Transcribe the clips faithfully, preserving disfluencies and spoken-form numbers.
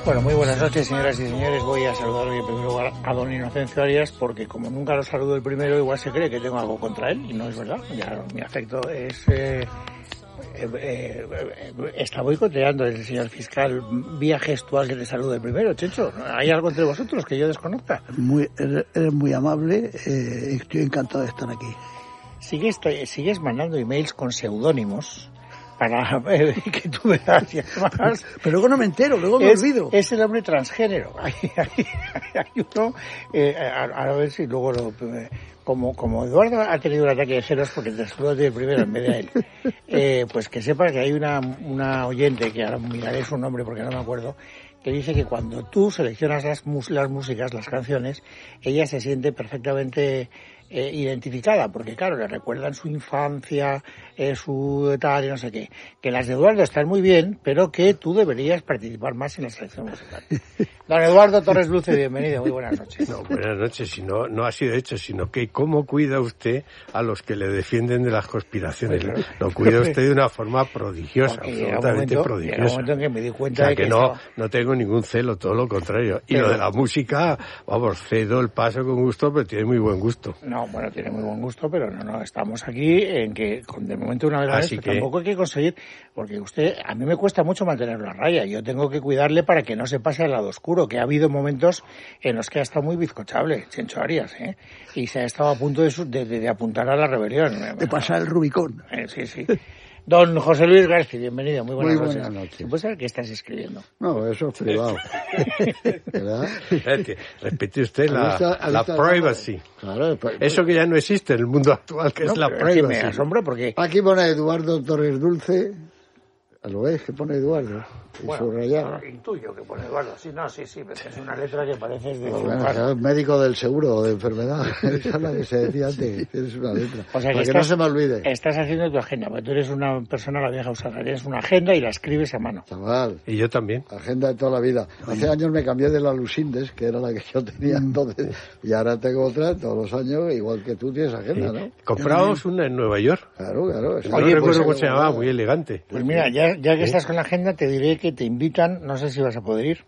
Bueno, muy buenas noches, señoras y señores. Voy a saludar en primer lugar a don Inocencio Arias, porque como nunca lo saludo el primero, igual se cree que tengo algo contra él, y no es verdad. Ya mi afecto es... Eh, eh, eh, está boicoteando el señor fiscal vía gestual que te salude el primero, Checho. ¿Hay algo entre vosotros que yo desconozca? Muy, eres, eres muy amable, eh, estoy encantado de estar aquí. Sigues, sigues mandando emails con seudónimos para eh, que tú veas y además... Pero luego no me entero, luego me es, olvido. Es el hombre transgénero. Hay, hay, hay uno, eh, a, a ver si luego lo... Como, como Eduardo ha tenido un ataque de celos porque te saludo de primero en vez de él, eh, pues que sepa que hay una, una oyente, que ahora miraré su nombre porque no me acuerdo, que dice que cuando tú seleccionas las, las músicas, las canciones, ella se siente perfectamente eh, identificada, porque claro, le recuerdan su infancia, eh, su tal y no sé qué. Que las de Eduardo están muy bien, pero que tú deberías participar más en la selección musical. Don Eduardo Torres Luce, bienvenido, muy buenas noches. No, buenas noches, si no, no ha sido hecho, sino que cómo cuida usted a los que le defienden de las conspiraciones. Bueno, lo cuida usted de una forma prodigiosa, absolutamente momento, prodigiosa. Llega un momento en que me di cuenta o sea, de que, que no, estaba... no tengo ningún celo, todo lo contrario. Y pero... lo de la música, vamos, cedo el paso con gusto, pero tiene muy buen gusto. No, bueno, tiene muy buen gusto, pero no, no, estamos aquí en que, de momento una vez a vez, que... tampoco hay que conseguir, porque usted, a mí me cuesta mucho mantener la raya, yo tengo que cuidarle para que no se pase al lado oscuro, que ha habido momentos en los que ha estado muy bizcochable, Chencho Arias, ¿eh? Y se ha estado a punto de, de, de apuntar a la rebelión. De pasar el Rubicón. Eh, sí, sí. Don José Luis García, bienvenido, muy buenas, muy buenas noches. noches. ¿Puedes saber qué estás escribiendo? No, eso es privado. ¿Verdad? Respete usted la, lista, la privacy. Claro, pues, eso que ya no existe en el mundo actual, que no, es la privacy. Me asombra porque... Aquí pone Eduardo Torres Dulce. ¿Lo ves que pone Eduardo? Y bueno, subrayado. Intuyo que pone Eduardo. Sí, no, sí, sí, pero es una letra que parece de... Pues bueno, es médico del seguro o de enfermedad. Esa es la que se decía antes. Tienes una letra. O sea, que, para estás, que no se me olvide. Estás haciendo tu agenda, porque tú eres una persona, la vieja usada. Tienes una agenda y la escribes a mano. Chaval. Y yo también. Agenda de toda la vida. Hace años me cambié de la Lucindes, que era la que yo tenía entonces, y ahora tengo otra todos los años, igual que tú tienes agenda, ¿no? Compramos una en Nueva York. Claro, claro. Oye, no recuerdo pues, cómo se llamaba, muy elegante. Pues mira, ya, ya que ¿sí? estás con la agenda, te diré que te invitan, no sé si vas a poder ir,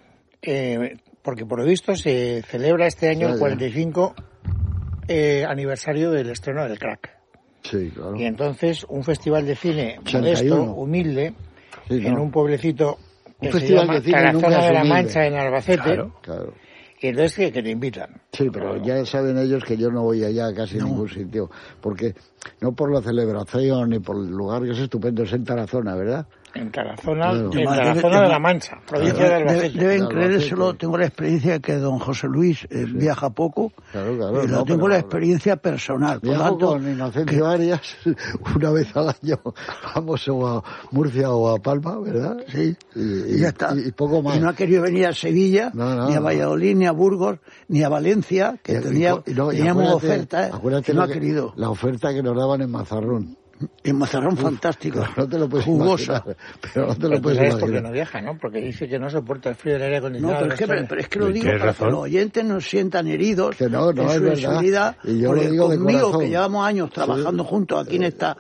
eh, porque por lo visto se celebra este año el cuarenta y cinco eh, aniversario del estreno del Crack. Sí, claro. Y entonces un festival de cine modesto, humilde, sí, no. en un pueblecito que un se llama Tarazona de la Mancha, en Albacete. Claro, claro. Y entonces que, que te invitan. Sí, pero claro. Ya saben ellos que yo no voy allá a casi no. ningún sitio, porque no por la celebración ni por el lugar, que es estupendo, es en Tarazona, ¿verdad? En Tarazona, claro. en Tarazona de la Mancha, provincia de Albacete. Deben creérselo, tengo la experiencia que don José Luis eh, sí. viaja poco, claro, claro, y lo no, tengo la experiencia personal. Por viajo tanto, con Inocencio Arias una vez al año, vamos o a Murcia o a Palma, ¿verdad? Sí, y, y, y ya está. Y, y poco más. Y no ha querido venir a Sevilla, no, no, ni a Valladolid, ni a Burgos, ni a Valencia, que y, tenía, y, no, teníamos ofertas, y no ha querido. La oferta que nos daban en Mazarrón. En Mazarrón, fantástico. No te lo puedes jugosa. Imaginar, pero no te lo pero puedes imaginar. Porque no viaja, ¿no? Porque dice que no soporta el frío del aire acondicionado. No, pero es que, pero, pero es que lo digo para que los oyentes nos sientan heridos que no, no, en es su verdad. inseguridad. Y yo lo digo de conmigo, corazón. que llevamos años trabajando sí, juntos aquí en esta